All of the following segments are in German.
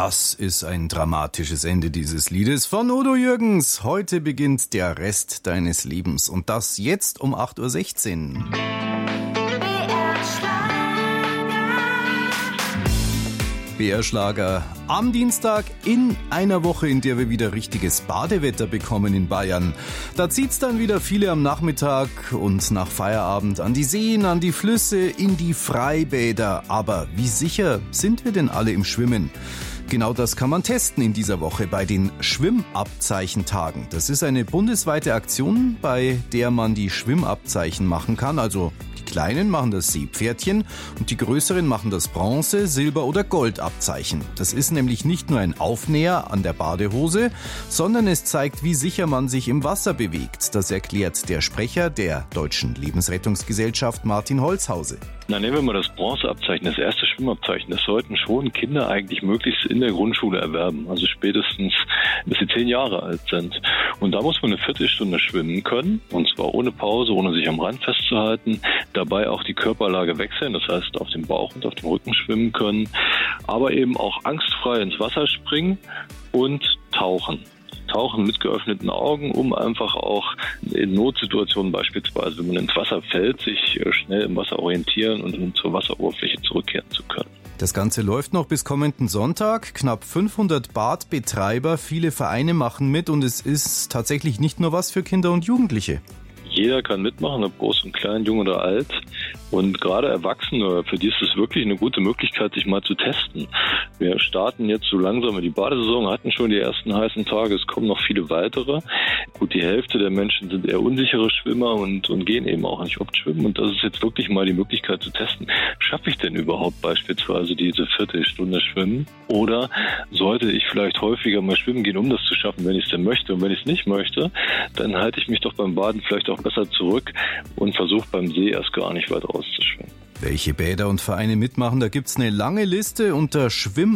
Das ist ein dramatisches Ende dieses Liedes von Udo Jürgens. Heute beginnt der Rest deines Lebens und das jetzt um 8.16 Uhr. BR-Schlager am Dienstag in einer Woche, in der wir wieder richtiges Badewetter bekommen in Bayern. Da zieht's dann wieder viele am Nachmittag und nach Feierabend an die Seen, an die Flüsse, in die Freibäder. Aber wie sicher sind wir denn alle im Schwimmen? Genau das kann man testen in dieser Woche bei den Schwimmabzeichentagen. Das ist eine bundesweite Aktion, bei der man die Schwimmabzeichen machen kann. Also die Kleinen machen das Seepferdchen und die Größeren machen das Bronze-, Silber- oder Goldabzeichen. Das ist nämlich nicht nur ein Aufnäher an der Badehose, sondern es zeigt, wie sicher man sich im Wasser bewegt. Das erklärt der Sprecher der Deutschen Lebensrettungsgesellschaft, Martin Holzhause. Na, nehmen wir mal das Bronzeabzeichen, das erste Schwimmabzeichen. Das sollten schon Kinder eigentlich möglichst in der Grundschule erwerben, also spätestens bis sie 10 Jahre alt sind. Und da muss man eine Viertelstunde schwimmen können, und zwar ohne Pause, ohne sich am Rand festzuhalten. Dabei auch die Körperlage wechseln, das heißt auf dem Bauch und auf dem Rücken schwimmen können, aber eben auch angstfrei ins Wasser springen und tauchen. Tauchen mit geöffneten Augen, um einfach auch in Notsituationen beispielsweise, wenn man ins Wasser fällt, sich schnell im Wasser orientieren und zur Wasseroberfläche zurückkehren zu können. Das Ganze läuft noch bis kommenden Sonntag. Knapp 500 Badbetreiber, viele Vereine machen mit und es ist tatsächlich nicht nur was für Kinder und Jugendliche. Jeder kann mitmachen, ob groß und klein, jung oder alt. Und gerade Erwachsene, für die ist es wirklich eine gute Möglichkeit, sich mal zu testen. Wir starten jetzt so langsam in die Badesaison, hatten schon die ersten heißen Tage, es kommen noch viele weitere. Gut, die Hälfte der Menschen sind eher unsichere Schwimmer und gehen eben auch nicht oft schwimmen. Und das ist jetzt wirklich mal die Möglichkeit zu testen. Schaffe ich denn überhaupt beispielsweise diese Viertelstunde Schwimmen? Oder sollte ich vielleicht häufiger mal schwimmen gehen, um das zu schaffen, wenn ich es denn möchte? Und wenn ich es nicht möchte, dann halte ich mich doch beim Baden vielleicht auch besser zurück und versuche beim See erst gar nicht weit rauszuschwimmen. Welche Bäder und Vereine mitmachen, da gibt's eine lange Liste unter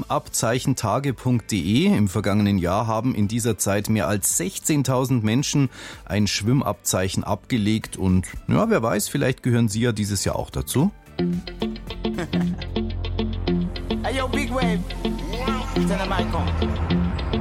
schwimmabzeichentage.de. Im vergangenen Jahr haben in dieser Zeit mehr als 16.000 Menschen ein Schwimmabzeichen abgelegt und ja, wer weiß, vielleicht gehören Sie ja dieses Jahr auch dazu. Hey yo, Big Wave. Tell them I come.